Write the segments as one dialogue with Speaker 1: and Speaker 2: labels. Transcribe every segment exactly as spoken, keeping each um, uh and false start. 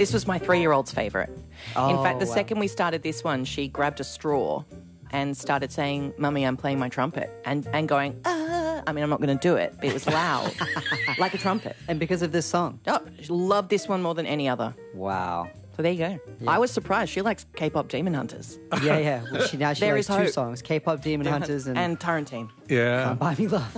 Speaker 1: This was my three-year-old's favourite.
Speaker 2: Oh,
Speaker 1: In fact, the
Speaker 2: wow.
Speaker 1: second we started this one, she grabbed a straw and started saying, "Mummy, I'm playing my trumpet," and, and going, ah. I mean, I'm not going to do it, but it was loud, like a trumpet.
Speaker 2: And because of this song.
Speaker 1: Oh, she loved this one more than any other.
Speaker 2: Wow.
Speaker 1: So there you go. Yeah. I was surprised. She likes K-pop Demon Hunters.
Speaker 2: Yeah, yeah. Well, she, now she
Speaker 1: There
Speaker 2: likes
Speaker 1: is
Speaker 2: two
Speaker 1: hope.
Speaker 2: songs, K-pop Demon Hunters and,
Speaker 1: and Tarantine.
Speaker 3: Yeah.
Speaker 2: Can't Buy Me Love.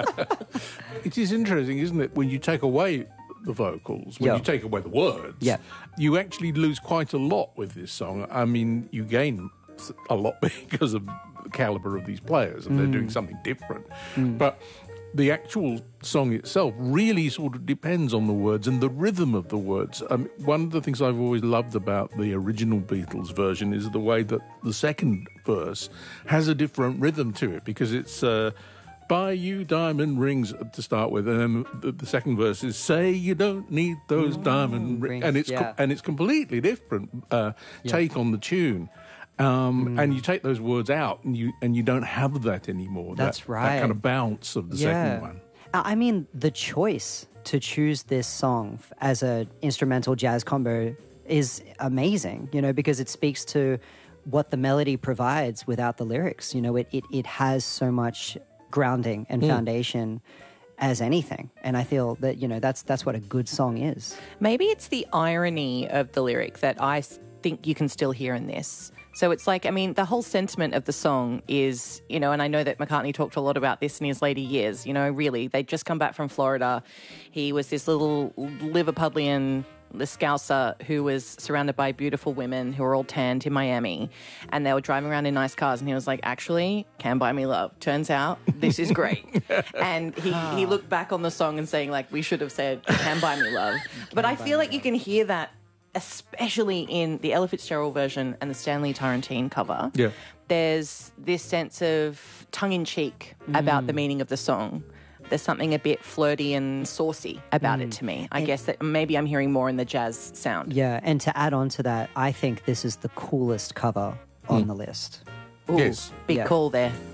Speaker 3: It is interesting, isn't it, when you take away the vocals, when
Speaker 2: Yeah.
Speaker 3: you take away the words,
Speaker 2: Yeah.
Speaker 3: you actually lose quite a lot with this song. I mean, you gain a lot because of the caliber of these players, and they're doing something different. But the actual song itself really sort of depends on the words and the rhythm of the words. Um, one of the things I've always loved about the original Beatles version is the way that the second verse has a different rhythm to it, because it's uh, buy you diamond rings to start with, and then the, the second verse is say you don't need those diamond rings,
Speaker 2: rings,
Speaker 3: and it's
Speaker 2: yeah.
Speaker 3: co- and it's completely different uh, take on the tune. Um, And you take those words out, and you and you don't have that anymore.
Speaker 2: That's
Speaker 3: that,
Speaker 2: right.
Speaker 3: That kind of bounce of the
Speaker 2: Yeah.
Speaker 3: second one.
Speaker 2: I I mean, the choice to choose this song f- as a instrumental jazz combo is amazing, you know, because it speaks to what the melody provides without the lyrics. You know, it, it, it has so much grounding and foundation as anything. And I feel that, you know, that's that's what a good song is.
Speaker 1: Maybe it's the irony of the lyric that I s- think you can still hear in this. So it's like, I mean, the whole sentiment of the song is, you know, and I know that McCartney talked a lot about this in his later years, you know, really, they'd just come back from Florida. He was this little Liverpudlian, the Scouser, who was surrounded by beautiful women who were all tanned in Miami, and they were driving around in nice cars, and he was like, actually, Can't Buy Me Love. Turns out, this is great. And he, he looked back on the song and saying, like, we should have said, Can Buy Me Love. But I feel like you can hear that especially in the Ella Fitzgerald version and the Stanley Tarantine cover.
Speaker 3: Yeah.
Speaker 1: There's this sense of tongue-in-cheek about the meaning of the song. There's something a bit flirty and saucy about it to me. I guess that maybe I'm hearing more in the jazz sound.
Speaker 2: Yeah, and to add on to that, I think this is the coolest cover on the list.
Speaker 1: Ooh,
Speaker 3: Yes.
Speaker 1: big
Speaker 2: Yeah.
Speaker 1: call there.